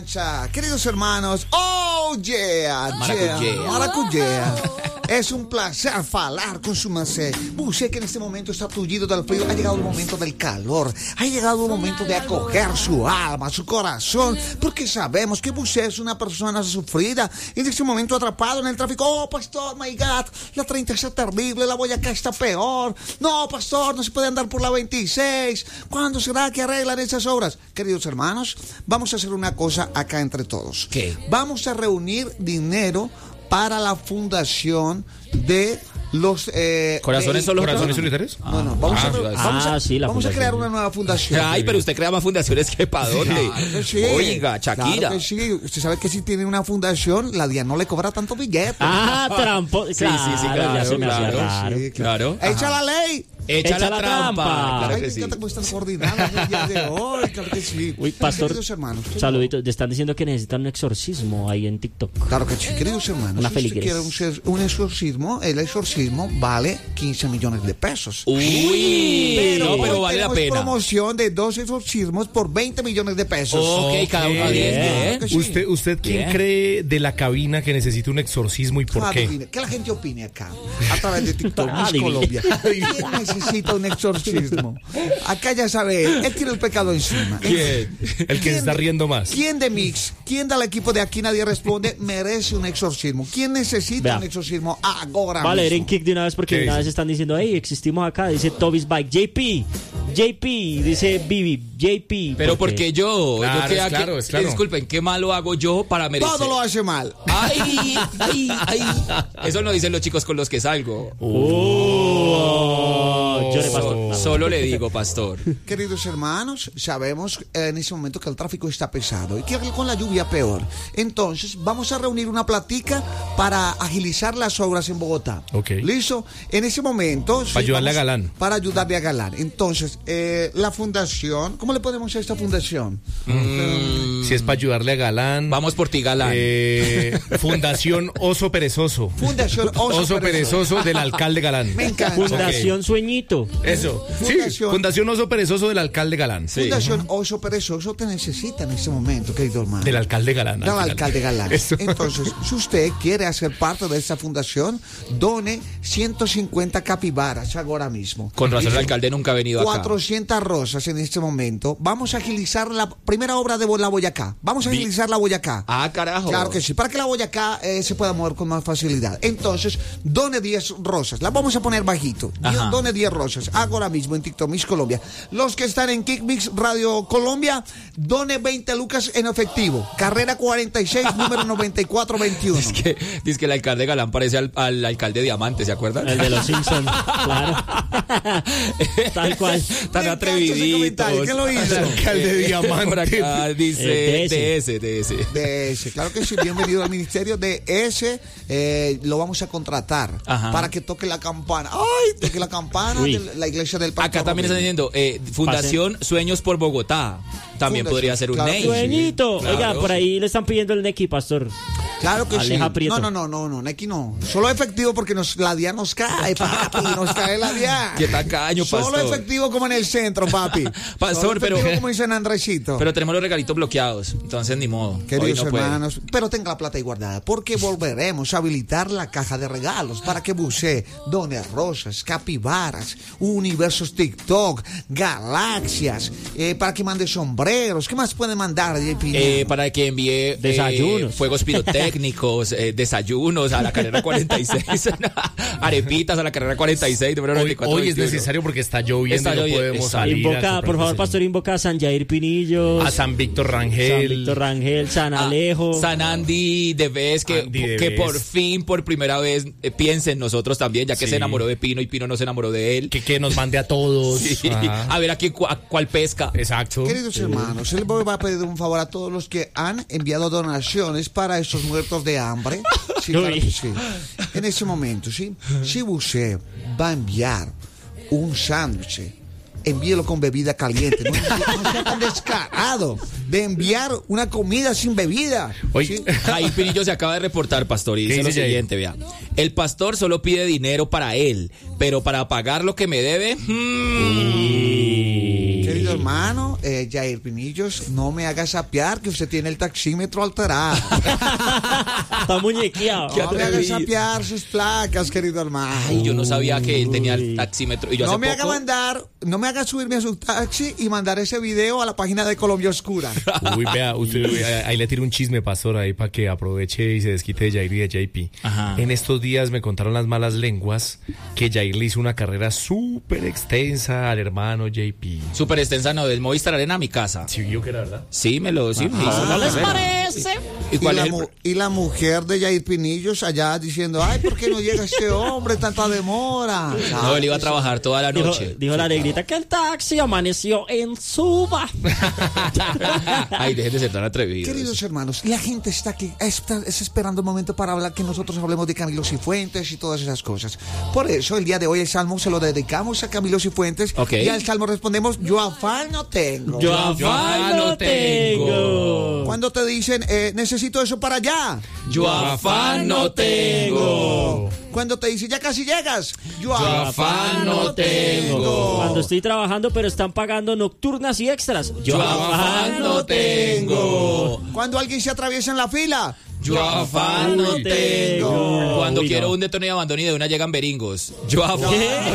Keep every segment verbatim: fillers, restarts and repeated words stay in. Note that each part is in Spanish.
cancha. Queridos hermanos, oh yeah, Maracuyá. yeah, maracuyá. Es un placer hablar con su merced. Busé que en este momento está tullido del frío. Ha llegado el momento del calor. Ha llegado el momento de acoger su alma, su corazón. Porque sabemos que Busé es una persona sufrida. En este momento atrapado en el tráfico. Oh, pastor, my God. La treinta está terrible. La Boyacá está peor. No, pastor, no se puede andar por la veintiséis. ¿Cuándo será que arreglan esas obras? Queridos hermanos, vamos a hacer una cosa acá entre todos. ¿Qué? Vamos a reunir dinero para la fundación de los eh, ¿Corazones solo? ¿Corazones solitarios? No, no, vamos, Ah, a, re- ah, vamos, a, sí, la vamos a fundación. crear una nueva fundación. Ay, pero usted crea más fundaciones que para dónde. Claro que sí. Oiga, Shakira. Claro que sí. Usted sabe que si tiene una fundación, la D I A N no le cobra tanto billete. Ah, trampo. Sí, sí, sí, claro, ya se me hacía claro, raro. Sí, Claro. Echa la ley. Echa, Echa la, la trampa. trampa. Claro Ay, que me sí. encanta cómo están coordinadas el día de hoy. Claro que sí. Uy, pastor, Queridos hermanos. saluditos. Te están diciendo que necesitan un exorcismo ahí en TikTok. Claro que sí, queridos hermanos. Una si usted feligres. quiere un, ser- un exorcismo, el exorcismo vale quince millones de pesos. Uy, no, pero hoy vale la tenemos pena. promoción de dos exorcismos por veinte millones de pesos. Ok, cada uno a diez, bien. bien. que sí. ¿Usted, usted quién Bien. cree de la cabina que necesita un exorcismo y por Claro, qué? opine. Que la gente opine acá, a través de TikTok, Ah, Miss divino. Colombia. ¿Quién necesita un exorcismo? Acá ya sabe, él tiene el pecado encima. ¿Quién? El que se ¿Quién está de- riendo más. ¿Quién de Mix, quién del equipo de Aquí Nadie Responde merece un exorcismo? ¿Quién necesita Vea. un exorcismo ahora Vale, mismo? en kick de una vez porque ¿Qué de una dice? vez están diciendo, hey, existimos acá. Dice Toby's Bike. J P. J P. Dice Bibi. J P. Pero porque yo, Claro, yo qué- es qué- claro, es claro. disculpen, ¿qué malo hago yo para merecer? Todo lo hace mal. Ay, ay, ay. Eso no dicen los chicos con los que salgo. Oh, llore, pastor. So- solo le digo, pastor. Queridos hermanos, sabemos eh, en ese momento que el tráfico está pesado y que con la lluvia peor. Entonces, vamos a reunir una platica para agilizar las obras en Bogotá. Ok. ¿Listo? En ese momento... sí, ayudarle vamos- a Galán. Para ayudarle a Galán. Entonces, eh, la fundación... ¿Cómo le podemos a esta fundación? Si es para ayudarle a Galán. Vamos por ti, Galán. Eh, Fundación Oso Perezoso. Fundación Oso, Oso Perezoso del alcalde Galán. Me encanta. Fundación Sueñito. Eso. Fundación- Sí, Fundación Oso Perezoso del alcalde Galán. Fundación Oso Perezoso te necesita en ese momento, querido hermano. Del alcalde Galán. Del alcalde Galán. Eso. Entonces, si usted quiere hacer parte de esta fundación, done ciento cincuenta capibaras ahora mismo. Con razón el Dice, alcalde nunca ha venido acá. cuatrocientas rosas en este momento. Vamos a agilizar la primera obra de la Boyacá. Vamos a agilizar la Boyacá. Ah, carajo. Claro que sí, para que la Boyacá eh, se pueda mover con más facilidad. Entonces, done diez rosas. Las vamos a poner bajito. Ajá. Done diez rosas. Ahora mismo en TikTok Mix Colombia. Los que están en Kick Mix Radio Colombia, done veinte lucas en efectivo. Carrera cuarenta y seis, número noventa y cuatro veintiuno. Es que, dice que el alcalde Galán parece al, al alcalde Diamante, ¿se acuerdan? El de los Simpsons. Claro. Tal cual. Tan Me encanta ese atreviditos. comentario. ¿Quién lo hizo? El alcalde Diamante. Por acá dice Eh, D S, D S. D S, claro que sí, bienvenido al ministerio de ese, eh, lo vamos a contratar Ajá. para que toque la campana. ¡Ay! Toque la campana Uy. de la iglesia del Pastor Acá también están Robledo. diciendo eh, Fundación Sueños por Bogotá. También Fundación, podría ser un claro que name. sí. Sueñito. Claro. Oiga, por ahí le están pidiendo el Neki, pastor. Claro que Aleja sí. Prieto. No, no, no, no, no, Neki no. Solo efectivo porque nos, la D I A nos cae, papi. Nos cae la D I A. Qué tacaño, Solo pastor. efectivo como en el centro, papi. Pastor, Solo efectivo pero- como dice en Andresito. Pero tenemos los regalitos bloqueados, entonces ni modo. Hoy Queridos no puede. hermanos, pero tenga la plata ahí guardada, porque volveremos a habilitar la caja de regalos para que busque done rosas, capibaras, universos TikTok, galaxias, eh, para que mande sombreros. ¿Qué más puede mandar, J P? Eh, para que envíe eh, Desayunos. fuegos pirotécnicos, eh, desayunos a la carrera cuarenta y seis, arepitas a la carrera cuarenta y seis, número Hoy, noventa y cuatro hoy es veintiuno. necesario porque está lloviendo Está y no lloviendo, podemos está- salir. a Invoca, comprar por favor, desayuno. pastor, invoca a San Jair Pinillos. A San Víctor Rangel. San Víctor Rangel, San Ah, Alejo. San Andy de Vez, que, Andy de que Vez. por fin, por primera vez, eh, piense en nosotros también, ya que Sí. se enamoró de Pino y Pino no se enamoró de él. Que, que nos mande a todos. Sí. Ajá. A ver a, quién, cu- a cuál pesca. Exacto. Queridos hermanos, él va a pedir un favor a todos los que han enviado donaciones para estos muertos de hambre. Sí, claro que sí. En ese momento, ¿sí? Si usted va a enviar un sándwich, envíelo con bebida caliente. No, no sea tan descarado de enviar una comida sin bebida. Oye, ¿sí? Jair Pinillo se acaba de reportar, pastor, y ¿Qué dice lo dice Jair? siguiente, vea. El pastor solo pide dinero para él, pero para pagar lo que me debe... hmm, Queridos querido hermano, eh, Jair Pinillos, no me haga sapear que usted tiene el taxímetro alterado. Está muñequeado. No me haga sapear sus placas, querido hermano. Ay, yo no sabía que él tenía el taxímetro. Y yo No hace me poco... haga mandar, no me haga subirme a su taxi y mandar ese video a la página de Colombia Oscura. Uy, vea, usted, ahí le tiro un chisme, pastor, ahí para que aproveche y se desquite de Jair y de J P. Ajá. En estos días me contaron las malas lenguas que Jair le hizo una carrera súper extensa al hermano J P. Súper extensa, no, del Movistar Arena a mi casa. Sí, yo que era verdad. Sí, me lo... Sí, me hizo ¿No la les carrera. parece? ¿Y Y cuál la, es el mu- pro- y la mujer de Jair Pinillos allá diciendo, ay, ¿por qué no llega este hombre? Tanta demora. No, él iba a trabajar toda la Dijo, noche. dijo la negrita que el taxi amaneció en Suba. Ay, dejen de ser tan atrevidos. Queridos hermanos, la gente está aquí, está, está esperando un momento para hablar que nosotros hablemos de Camilo Cifuentes y todas esas cosas. Por eso, el día de hoy el salmo se lo dedicamos a Camilo Cifuentes. Ok. Y al salmo respondemos, yo afán no tengo. Yo afán no tengo. Cuando te dicen, eh, necesito eso para allá. Yo afán no tengo. Cuando te dicen, ya casi llegas. Yo, Yo afán no tengo. Cuando estoy trabajando pero están pagando nocturnas y extras. Yo afán no tengo. Cuando alguien se atraviesa en la fila. Yo afán no Uy, tengo. Cuando uy, quiero no. un detone y abandono y de una llegan beringos. Yo afán no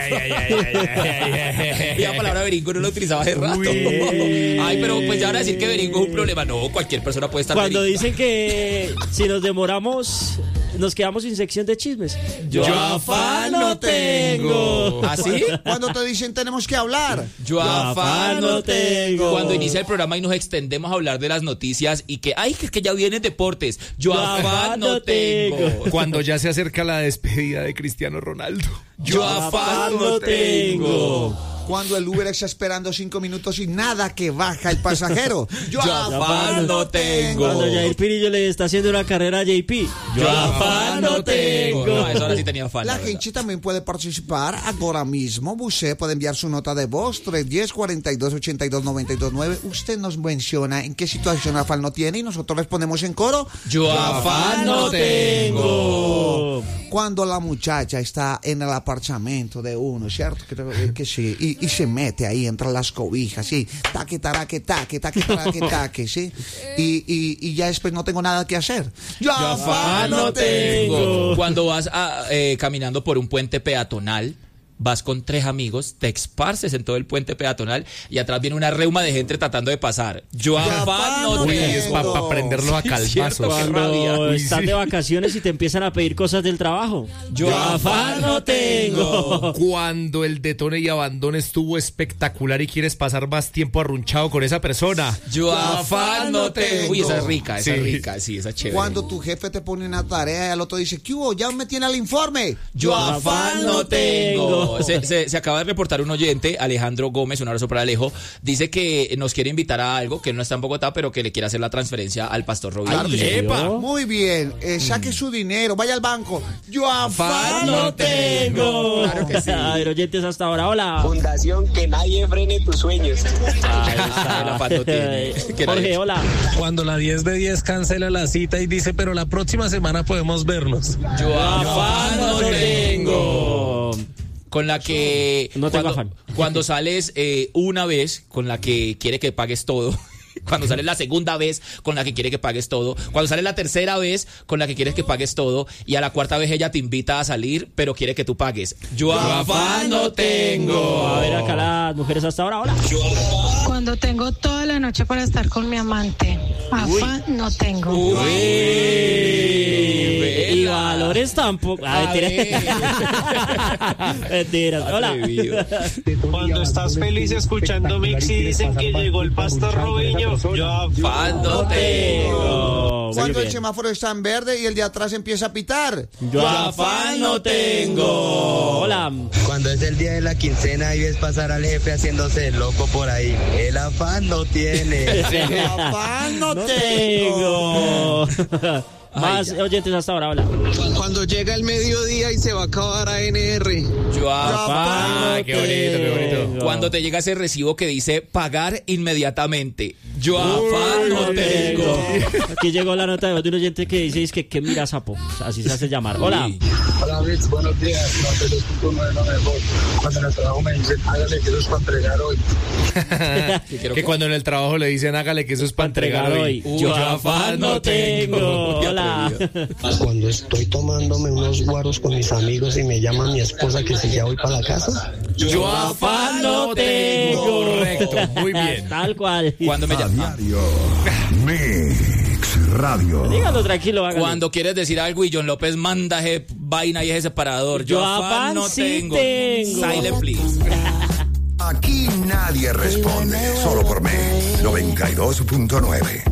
tengo. Y la palabra beringo no la utilizaba hace rato. Uy. Ay, pero pues ya van a decir que beringo es un problema. No, cualquier persona puede estar Cuando beringo. dicen que si nos demoramos, nos quedamos sin sección de chismes. Yo afán no tengo. ¿Así? Cuando te dicen, tenemos que hablar. Yo afán no tengo. Cuando inicia el programa y nos extendemos a hablar de las noticias y que, ay, que, que ya vienen deportes. Yo afán no tengo. Cuando ya se acerca la despedida de Cristiano Ronaldo. Yo afán no tengo. Cuando el Uber está esperando cinco minutos y nada que baja el pasajero. Yo, Yo afán no tengo. Cuando Jair Pirillo le está haciendo una carrera a J P. Yo afán no tengo. No, eso ahora sí tenía afán. La la verdad. gente también puede participar ahora mismo. Usted puede enviar su nota de voz tres uno cero, cuarenta y dos, ochenta y dos, noventa y dos, nueve. Usted nos menciona en qué situación afán no tiene y nosotros respondemos en coro. Yo afán no tengo. Cuando la muchacha está en el apartamento de uno, ¿cierto? Que, que sí. Y, y se mete ahí entre las cobijas, sí. Taque, taraque, taque, taque, taraque, taque, sí. Y, y, y ya después no tengo nada que hacer. Yo, Yo afán no tengo. Cuando vas a, eh, caminando por un puente peatonal, vas con tres amigos, te esparces en todo el puente peatonal y atrás viene una reuma de gente tratando de pasar. Yo afán no Uy, tengo. es para prenderlo a Sí, calzazos. cierto, qué rabia. Cuando Uy, están sí. de vacaciones y te empiezan a pedir cosas del trabajo. Yo afán no tengo. Cuando el detone y abandone estuvo espectacular y quieres pasar más tiempo arrunchado con esa persona. Yo afán no tengo. Uy, esa es rica, esa Sí. es rica, sí, esa es chévere. Cuando tu jefe te pone una tarea y al otro dice, ¿qué hubo? Ya me tiene el informe. Yo afán no tengo. Se, se, se acaba de reportar un oyente, Alejandro Gómez, un abrazo para Alejo, dice que nos quiere invitar a algo, que no está en Bogotá, pero que le quiere hacer la transferencia al pastor Robin. Claro que sí. ¡Epa! Muy bien, eh, saque su dinero, vaya al banco. Yo afán no no tengo. Claro que sí. A ver, oyentes hasta ahora, hola. Fundación Que Nadie Frene Tus Sueños. Ahí El afán no tiene. Que Jorge, nadie- hola. Cuando la diez de diez cancela la cita y dice, pero la próxima semana podemos vernos. Yo afán no tengo. Con la que No tengo cuando, afán. cuando sales eh, una vez, con la que quiere que pagues todo. Cuando sales la segunda vez, con la que quiere que pagues todo. Cuando sales la tercera vez, con la que quieres que pagues todo. Y a la cuarta vez ella te invita a salir, pero quiere que tú pagues. Yo afán no tengo. A ver, acá las mujeres hasta ahora, hola. Cuando tengo toda la noche para estar con mi amante. Afán no tengo. Uy, Y vela. valores tampoco. A Ah, mentira. Mentiras. Hola. Atrevido. Cuando estás feliz escuchando Mix y dicen que llegó el pastor Robinho, yo Afán no tengo. Muy Cuando el bien. semáforo está en verde y el de atrás empieza a pitar. Yo afán no tengo. Hola. Cuando es el día de la quincena y ves pasar al jefe haciéndose loco por ahí. El afán no tiene. Yo afán no, No tengo. tengo. Más Ay, ya. oyentes hasta ahora, hola. Cuando llega el mediodía y se va a acabar a N R. Yo Ah, afán. qué bonito, qué bonito. Cuando te llega ese recibo que dice pagar inmediatamente. Yo afán no tengo. Aquí llegó la nota de voz de un oyente que dice, es que, que mira sapo, así se hace llamar. Hola. Uy. Hola, Rich, buenos días. noventa y dos punto nueve no mejor. Cuando en el trabajo me dicen, hágale que eso es para entregar hoy. Que cuando en el trabajo le dicen hágale que eso es para entregar hoy. Uy, Yo afán no tengo. Qué Hola. atrevido. Cuando estoy tomándome unos guaros con mis amigos y me llama mi esposa que si ya voy para la casa. Yo afán no tengo. Correcto, muy bien. Tal cual. Cuando me A llama. diario. Mix Radio. Dígalo tranquilo, hágalo. Cuando quieres decir algo y John López manda ese vaina y ese separador. Yo, Yo afán, afán no sí tengo. tengo. Silent please. Aquí nadie responde, solo por Mix noventa y dos punto nueve.